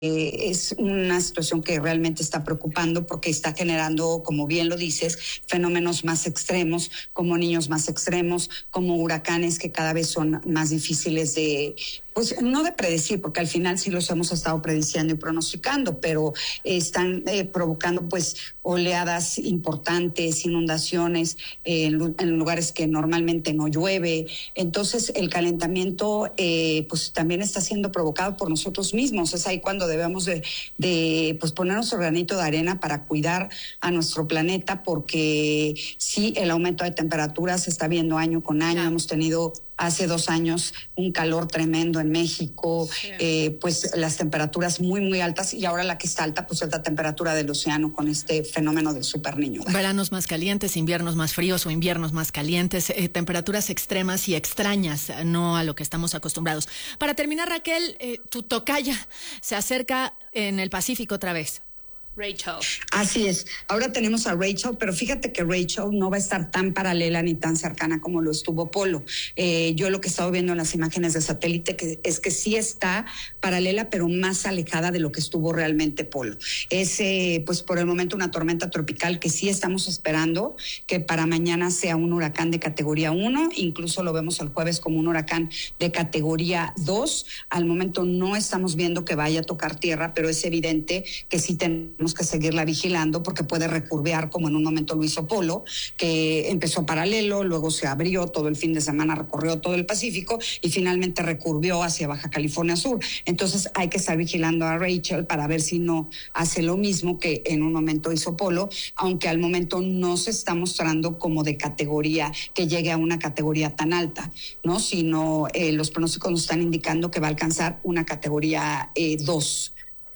es una situación que realmente está preocupando porque está generando, como bien lo dices, fenómenos más extremos, como niños más extremos, como huracanes que cada vez son más difíciles de, pues no de predecir, porque al final sí los hemos estado prediciendo y pronosticando, pero están provocando pues oleadas importantes, inundaciones en lugares que normalmente no llueve. Entonces el calentamiento pues también está siendo provocado por nosotros mismos. Es ahí cuando debemos de pues poner nuestro granito de arena para cuidar a nuestro planeta, porque sí, el aumento de temperaturas se está viendo año con año. Hemos tenido hace 2 años un calor tremendo en México, pues las temperaturas muy, muy altas, y ahora la que está alta, pues es la temperatura del océano con este fenómeno del superniño. Veranos más calientes, inviernos más fríos o inviernos más calientes, temperaturas extremas y extrañas, no a lo que estamos acostumbrados. Para terminar, Raquel, tu tocaya se acerca en el Pacífico otra vez. Rachel. Así es. Ahora tenemos a Rachel, pero fíjate que Rachel no va a estar tan paralela ni tan cercana como lo estuvo Polo. Yo lo que he estado viendo en las imágenes de satélite es que sí está paralela, pero más alejada de lo que estuvo realmente Polo. Es, pues por el momento, una tormenta tropical que sí estamos esperando que para mañana sea un huracán de categoría 1, incluso lo vemos el jueves como un huracán de categoría 2. Al momento no estamos viendo que vaya a tocar tierra, pero es evidente que sí tenemos que seguirla vigilando porque puede recurvear, como en un momento lo hizo Polo, que empezó paralelo, luego se abrió todo el fin de semana, recorrió todo el Pacífico y finalmente recurvió hacia Baja California Sur. Entonces hay que estar vigilando a Rachel para ver si no hace lo mismo que en un momento hizo Polo, aunque al momento no se está mostrando como de categoría, que llegue a una categoría tan alta, ¿no? Sino los pronósticos nos están indicando que va a alcanzar una categoría 2.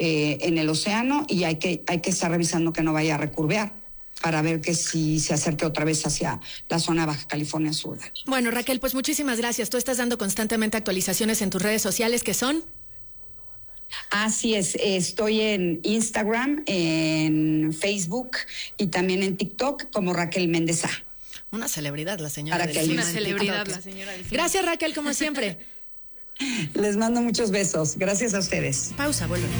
En el océano, y hay que estar revisando que no vaya a recurvear para ver que si se acerque otra vez hacia la zona de Baja California Sur. Bueno, Raquel, pues muchísimas gracias. Tú estás dando constantemente actualizaciones en tus redes sociales, ¿qué son? Así es, estoy en Instagram, en Facebook y también en TikTok como Raquel Méndez A. Una celebridad la señora. Una celebridad la señora. Gracias, Raquel, como siempre. Les mando muchos besos. Gracias a ustedes. Pausa, volvemos.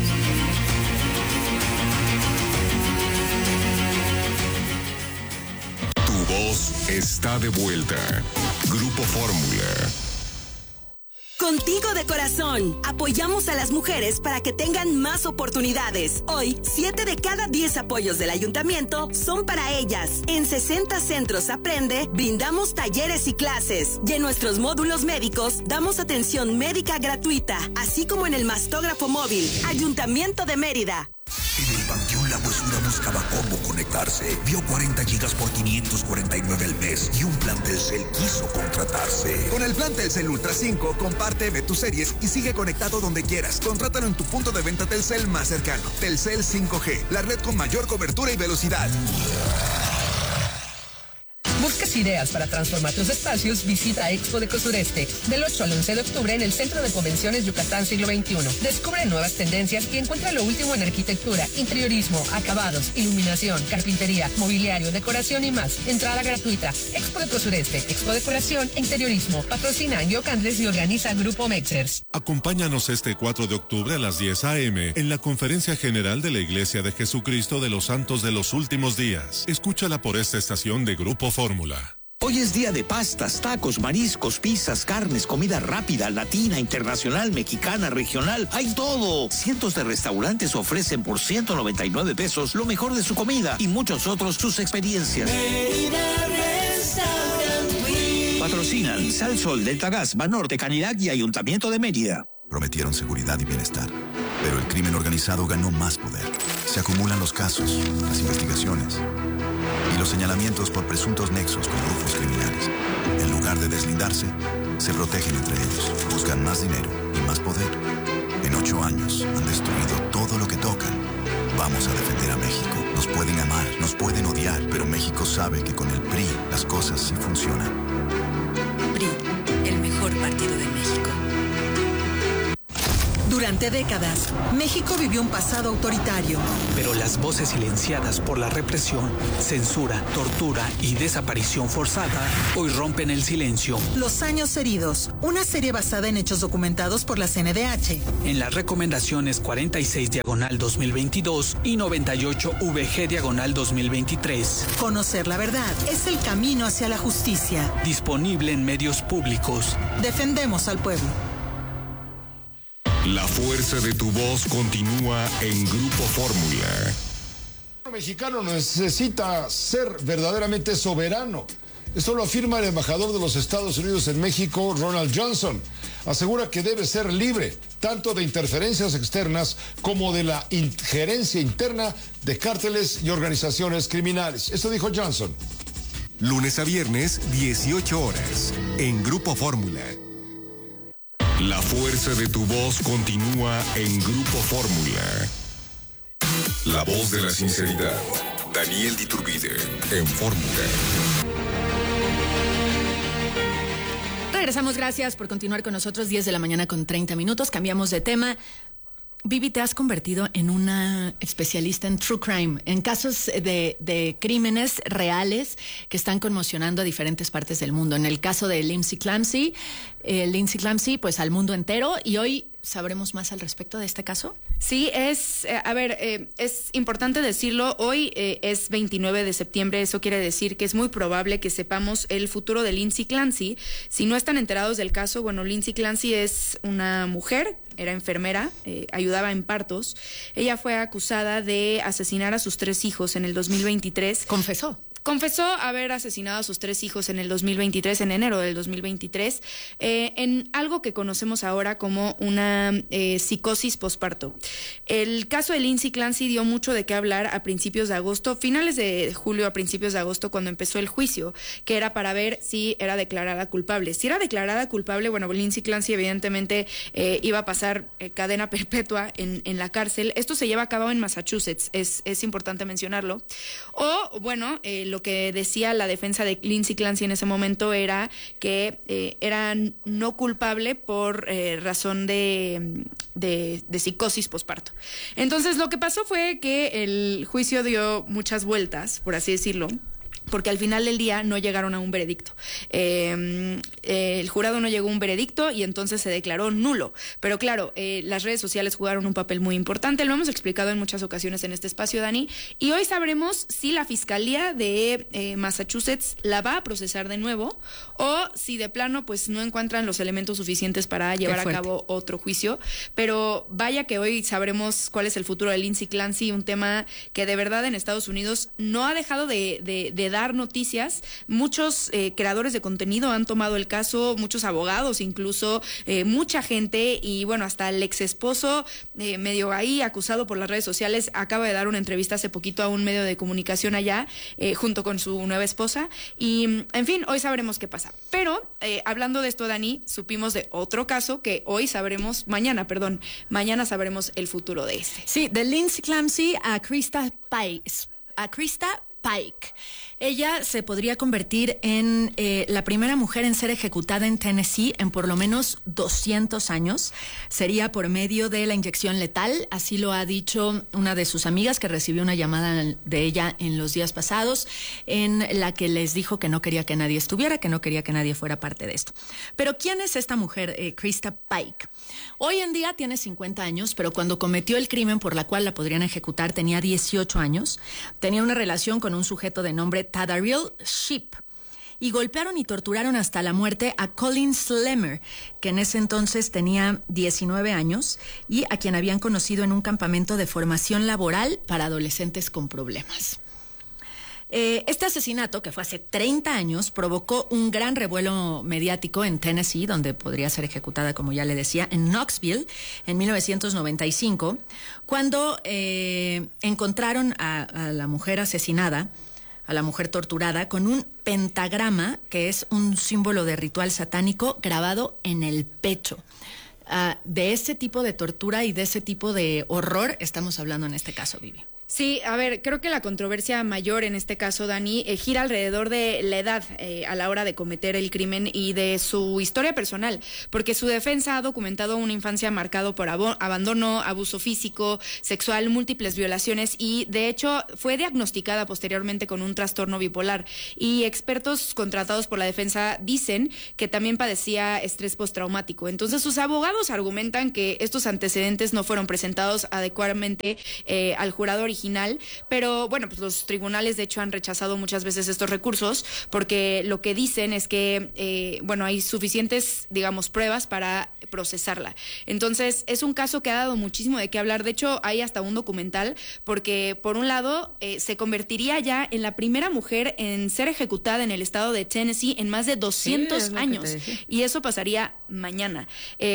Tu voz está de vuelta. Grupo Fórmula. Contigo de corazón, apoyamos a las mujeres para que tengan más oportunidades. Hoy, 7 de cada 10 apoyos del ayuntamiento son para ellas. En 60 centros Aprende, brindamos talleres y clases. Y en nuestros módulos médicos, damos atención médica gratuita, así como en el mastógrafo móvil. Ayuntamiento de Mérida. En el Panteón La Huesura buscaba cómo conectarse. Vio 40 gigas por 549 al mes y un plan Telcel quiso contratarse. Con el plan Telcel Ultra 5, comparte, ve tus series y sigue conectado donde quieras. Contrátalo en tu punto de venta Telcel más cercano. Telcel 5G, la red con mayor cobertura y velocidad. ¿Buscas ideas para transformar tus espacios? Visita Expo Deco Sureste del 8 al 11 de octubre en el Centro de Convenciones Yucatán Siglo XXI. Descubre nuevas tendencias y encuentra lo último en arquitectura, interiorismo, acabados, iluminación, carpintería, mobiliario, decoración y más. Entrada gratuita. Expo Deco Sureste, Expo Decoración e Interiorismo. Patrocina Yoc Andrés y organiza Grupo Mexers. Acompáñanos este 4 de octubre a las 10 a.m. en la Conferencia General de la Iglesia de Jesucristo de los Santos de los Últimos Días. Escúchala por esta estación de Grupo Fórmula. Hoy es día de pastas, tacos, mariscos, pizzas, carnes, comida rápida, latina, internacional, mexicana, regional. ¡Hay todo! Cientos de restaurantes ofrecen por 199 pesos lo mejor de su comida y muchos otros sus experiencias. Patrocinan Sal Sol, Delta Gas, Banorte, Canidad y Ayuntamiento de Mérida. Prometieron seguridad y bienestar, pero el crimen organizado ganó más poder. Se acumulan los casos, las investigaciones y los señalamientos por presuntos nexos con grupos criminales. En lugar de deslindarse, se protegen entre ellos, buscan más dinero y más poder. En 8 años han destruido todo lo que tocan. Vamos a defender a México. Nos pueden amar, nos pueden odiar, pero México sabe que con el PRI las cosas sí funcionan. PRI, el mejor partido de México. Durante Durante décadas, México vivió un pasado autoritario. Pero las voces silenciadas por la represión, censura, tortura y desaparición forzada hoy rompen el silencio. Los años heridos, una serie basada en hechos documentados por la CNDH. En las recomendaciones 46/2022 y 98/VG/2023. Conocer la verdad es el camino hacia la justicia. Disponible en medios públicos. Defendemos al pueblo. La fuerza de tu voz continúa en Grupo Fórmula. El mexicano necesita ser verdaderamente soberano. Esto lo afirma el embajador de los Estados Unidos en México, Ronald Johnson. Asegura que debe ser libre, tanto de interferencias externas como de la injerencia interna de cárteles y organizaciones criminales. Esto dijo Johnson. Lunes a viernes, 18 horas, en Grupo Fórmula. La fuerza de tu voz continúa en Grupo Fórmula. La voz de la sinceridad. Daniel Diturbide, en Fórmula. Regresamos, gracias por continuar con nosotros, 10 de la mañana con 30 minutos. Cambiamos de tema. Vivi, te has convertido en una especialista en true crime, en casos de crímenes reales que están conmocionando a diferentes partes del mundo. En el caso de Lindsay Clancy, pues al mundo entero, y hoy ¿sabremos más al respecto de este caso? Sí, es importante decirlo, hoy es 29 de septiembre, eso quiere decir que es muy probable que sepamos el futuro de Lindsay Clancy. Si no están enterados del caso, bueno, Lindsay Clancy es una mujer, era enfermera, ayudaba en partos. Ella fue acusada de asesinar a sus 3 hijos en el 2023. Confesó haber asesinado a sus 3 hijos en el 2023, en enero del 2023, en algo que conocemos ahora como una psicosis posparto. El caso de Lindsay Clancy dio mucho de qué hablar a principios de agosto, finales de julio a principios de agosto, cuando empezó el juicio, que era para ver si era declarada culpable. Si era declarada culpable, bueno, Lindsay Clancy evidentemente iba a pasar cadena perpetua en la cárcel. Esto se lleva a cabo en Massachusetts, es importante mencionarlo. O, bueno, lo que decía la defensa de Lindsay Clancy en ese momento era que era no culpable por razón de psicosis posparto. Entonces, lo que pasó fue que el juicio dio muchas vueltas, por así decirlo, porque al final del día no llegaron a un veredicto. El jurado no llegó a un veredicto y entonces se declaró nulo. Pero claro, las redes sociales jugaron un papel muy importante, lo hemos explicado en muchas ocasiones en este espacio, Dani, y hoy sabremos si la Fiscalía de Massachusetts la va a procesar de nuevo o si de plano pues no encuentran los elementos suficientes para llevar a cabo otro juicio. Pero vaya que hoy sabremos cuál es el futuro de Lindsay Clancy, un tema que de verdad en Estados Unidos no ha dejado de dar noticias. Muchos creadores de contenido han tomado el caso, muchos abogados incluso, mucha gente, y bueno, hasta el ex esposo medio ahí acusado por las redes sociales acaba de dar una entrevista hace poquito a un medio de comunicación allá, junto con su nueva esposa, y en fin, hoy sabremos qué pasa. Pero hablando de esto, Dani, supimos de otro caso que hoy sabremos, mañana sabremos el futuro de este. Sí, de Lindsay Clancy a Krista Pike. Ella se podría convertir en la primera mujer en ser ejecutada en Tennessee en por lo menos 200 años. Sería por medio de la inyección letal, así lo ha dicho una de sus amigas que recibió una llamada de ella en los días pasados, en la que les dijo que no quería que nadie estuviera, que no quería que nadie fuera parte de esto. Pero ¿quién es esta mujer, Krista Pike? Hoy en día tiene 50 años, pero cuando cometió el crimen por la cual la podrían ejecutar tenía 18 años. Tenía una relación con un sujeto de nombre Tadarriel Sheep y golpearon y torturaron hasta la muerte a Colin Slemmer, que en ese entonces tenía 19 años y a quien habían conocido en un campamento de formación laboral para adolescentes con problemas. Este asesinato, que fue hace 30 años, provocó un gran revuelo mediático en Tennessee, donde podría ser ejecutada, como ya le decía, en Knoxville, en 1995, cuando encontraron a la mujer asesinada, a la mujer torturada, con un pentagrama, que es un símbolo de ritual satánico, grabado en el pecho. De ese tipo de tortura y de ese tipo de horror estamos hablando en este caso, Vivi. Sí, a ver, creo que la controversia mayor en este caso, Dani, gira alrededor de la edad a la hora de cometer el crimen y de su historia personal, porque su defensa ha documentado una infancia marcada por abandono, abuso físico, sexual, múltiples violaciones y, de hecho, fue diagnosticada posteriormente con un trastorno bipolar. Y expertos contratados por la defensa dicen que también padecía estrés postraumático. Entonces, sus abogados argumentan que estos antecedentes no fueron presentados adecuadamente al jurado original, pero bueno, pues los tribunales de hecho han rechazado muchas veces estos recursos porque lo que dicen es que, bueno, hay suficientes, digamos, pruebas para procesarla. Entonces, es un caso que ha dado muchísimo de qué hablar. De hecho, hay hasta un documental porque, por un lado, se convertiría ya en la primera mujer en ser ejecutada en el estado de Tennessee en más de 200 años. Y eso pasaría mañana.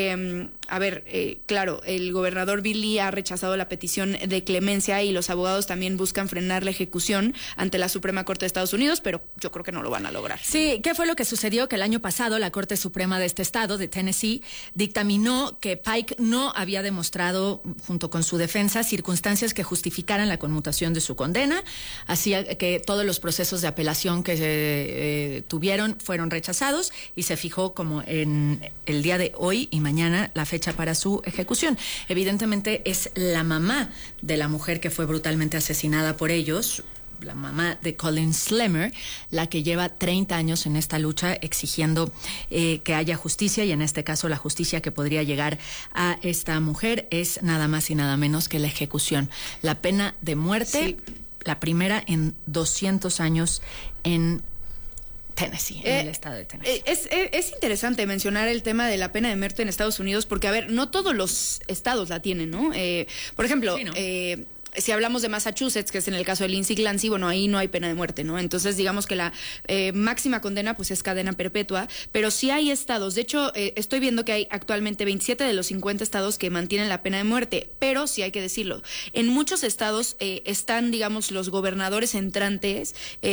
Claro, el gobernador Bill Lee ha rechazado la petición de clemencia y los abogados también buscan frenar la ejecución ante la Suprema Corte de Estados Unidos, pero yo creo que no lo van a lograr. Sí, ¿qué fue lo que sucedió? Que el año pasado la Corte Suprema de este estado, de Tennessee, dictaminó que Pike no había demostrado, junto con su defensa, circunstancias que justificaran la conmutación de su condena, así que todos los procesos de apelación que se tuvieron fueron rechazados y se fijó como en el día de hoy y mañana la fecha para su ejecución. Evidentemente es la mamá de la mujer que fue brutalmente asesinada por ellos, la mamá de Colin Slemmer, la que lleva 30 años en esta lucha exigiendo que haya justicia, y en este caso la justicia que podría llegar a esta mujer es nada más y nada menos que la ejecución. La pena de muerte, la primera en 200 años en Tennessee, en el estado de Tennessee. Es interesante mencionar el tema de la pena de muerte en Estados Unidos porque, a ver, no todos los estados la tienen, ¿no? Por ejemplo, sí, ¿no? Si hablamos de Massachusetts, que es en el caso de Lindsey Clancy, bueno, ahí no hay pena de muerte, ¿no? Entonces, digamos que la máxima condena, pues, es cadena perpetua, pero sí hay estados. De hecho, estoy viendo que hay actualmente 27 de los 50 estados que mantienen la pena de muerte, pero sí hay que decirlo. En muchos estados están, digamos, los gobernadores entrantes,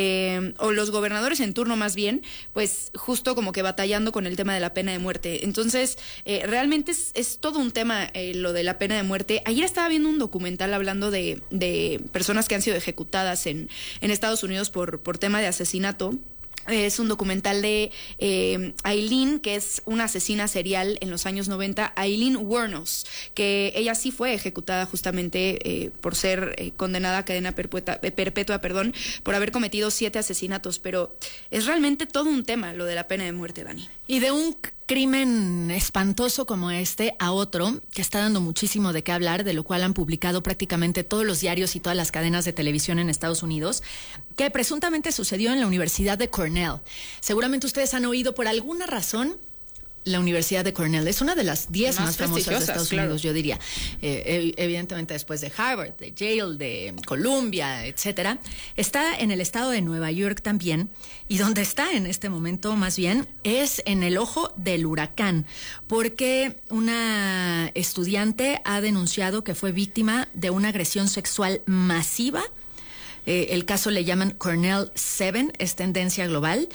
o los gobernadores en turno más bien, pues, justo como que batallando con el tema de la pena de muerte. Entonces, realmente es todo un tema lo de la pena de muerte. Ayer estaba viendo un documental hablando de personas que han sido ejecutadas en Estados Unidos por tema de asesinato. Es un documental de Aileen, que es una asesina serial en los años 90, Aileen Wuornos, que ella sí fue ejecutada justamente por ser condenada a cadena perpetua, por haber cometido 7 asesinatos, pero es realmente todo un tema lo de la pena de muerte, Dani. Y de un crimen espantoso como este a otro que está dando muchísimo de qué hablar, de lo cual han publicado prácticamente todos los diarios y todas las cadenas de televisión en Estados Unidos, que presuntamente sucedió en la Universidad de Cornell. Seguramente ustedes han oído por alguna razón la Universidad de Cornell. Es una de las 10 más famosas de Estados Unidos, yo diría. Evidentemente después de Harvard, de Yale, de Columbia, etcétera. Está en el estado de Nueva York también, y donde está en este momento más bien es en el ojo del huracán, porque una estudiante ha denunciado que fue víctima de una agresión sexual masiva. El caso le llaman Cornell 7, es tendencia global,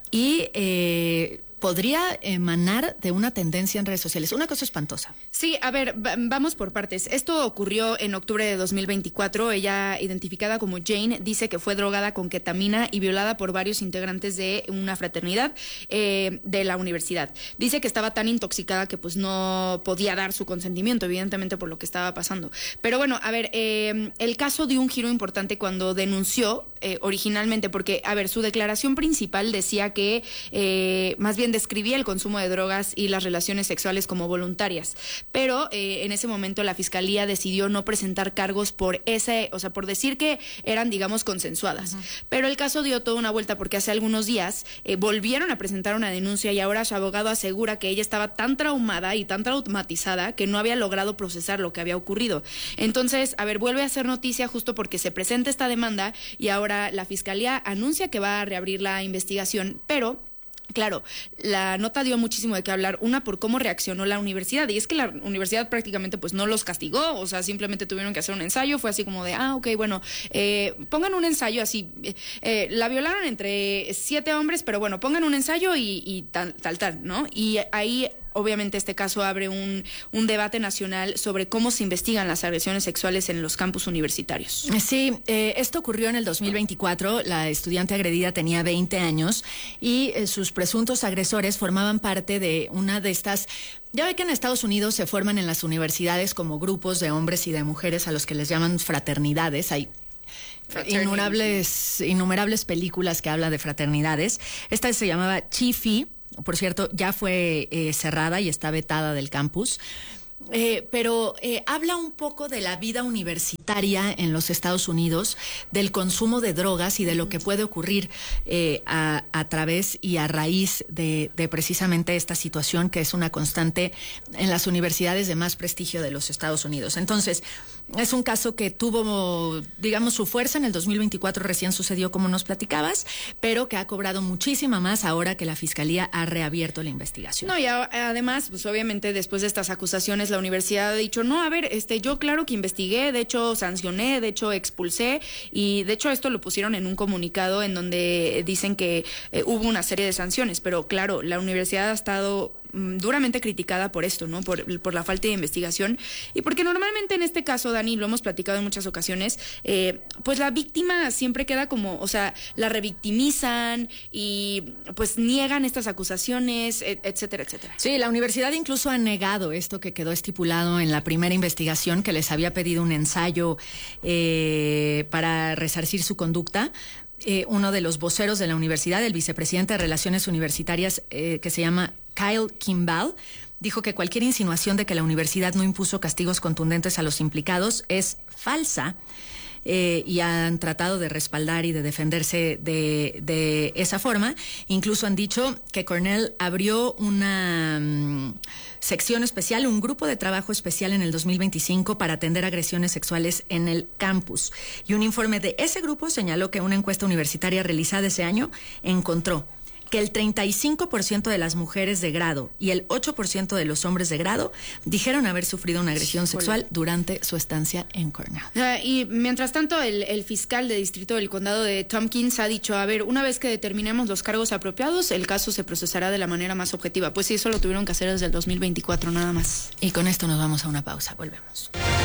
y podría emanar de una tendencia en redes sociales. Una cosa espantosa. Sí, a ver, vamos por partes. Esto ocurrió en octubre de 2024. Ella, identificada como Jane, dice que fue drogada con ketamina y violada por varios integrantes de una fraternidad de la universidad. Dice que estaba tan intoxicada que pues no podía dar su consentimiento, evidentemente por lo que estaba pasando. Pero bueno, a ver, el caso dio un giro importante cuando denunció originalmente, porque, a ver, su declaración principal decía que más bien describía el consumo de drogas y las relaciones sexuales como voluntarias, pero en ese momento la fiscalía decidió no presentar cargos por por decir que eran, digamos, consensuadas. Pero el caso dio toda una vuelta porque hace algunos días volvieron a presentar una denuncia y ahora su abogado asegura que ella estaba tan traumada y tan traumatizada que no había logrado procesar lo que había ocurrido. Entonces, a ver, vuelve a hacer noticia justo porque se presenta esta demanda y ahora la fiscalía anuncia que va a reabrir la investigación, pero claro, la nota dio muchísimo de qué hablar, una por cómo reaccionó la universidad, y es que la universidad prácticamente pues no los castigó, o sea, simplemente tuvieron que hacer un ensayo, fue así como de, ok, bueno, pongan un ensayo así, la violaron entre 7 hombres, pero bueno, pongan un ensayo y tal, ¿no? Y ahí obviamente este caso abre un debate nacional sobre cómo se investigan las agresiones sexuales en los campus universitarios. Sí, esto ocurrió en el 2024. La estudiante agredida tenía 20 años y sus presuntos agresores formaban parte de una de estas... Ya ve que en Estados Unidos se forman en las universidades como grupos de hombres y de mujeres a los que les llaman fraternidades. Hay innumerables películas que hablan de fraternidades. Esta se llamaba Chi Phi. Por cierto, ya fue cerrada y está vetada del campus. Pero habla un poco de la vida universitaria en los Estados Unidos, del consumo de drogas y de lo que puede ocurrir a través y a raíz de precisamente esta situación que es una constante en las universidades de más prestigio de los Estados Unidos. Entonces, es un caso que tuvo, digamos, su fuerza en el 2024, recién sucedió como nos platicabas, pero que ha cobrado muchísima más ahora que la Fiscalía ha reabierto la investigación. No, y además, pues obviamente después de estas acusaciones, la universidad ha dicho, no, a ver, yo claro que investigué, de hecho sancioné, de hecho expulsé, y de hecho esto lo pusieron en un comunicado en donde dicen que hubo una serie de sanciones, pero claro, la universidad ha estado duramente criticada por esto, ¿no? Por la falta de investigación y porque normalmente en este caso, Dani, lo hemos platicado en muchas ocasiones, pues la víctima siempre queda como, o sea, la revictimizan y pues niegan estas acusaciones, etcétera, etcétera. Sí, la universidad incluso ha negado esto que quedó estipulado en la primera investigación, que les había pedido un ensayo para resarcir su conducta. Uno de los voceros de la universidad, el vicepresidente de Relaciones Universitarias, que se llama Kyle Kimball, dijo que cualquier insinuación de que la universidad no impuso castigos contundentes a los implicados es falsa. Y han tratado de respaldar y de defenderse de esa forma. Incluso han dicho que Cornell abrió una sección especial, un grupo de trabajo especial en el 2025 para atender agresiones sexuales en el campus. Y un informe de ese grupo señaló que una encuesta universitaria realizada ese año encontró que el 35% de las mujeres de grado y el 8% de los hombres de grado dijeron haber sufrido una agresión sexual durante su estancia en Cornell. Y mientras tanto, el fiscal de distrito del condado de Tompkins ha dicho, a ver, una vez que determinemos los cargos apropiados, el caso se procesará de la manera más objetiva. Pues sí, eso lo tuvieron que hacer desde el 2024 nada más. Y con esto nos vamos a una pausa. Volvemos.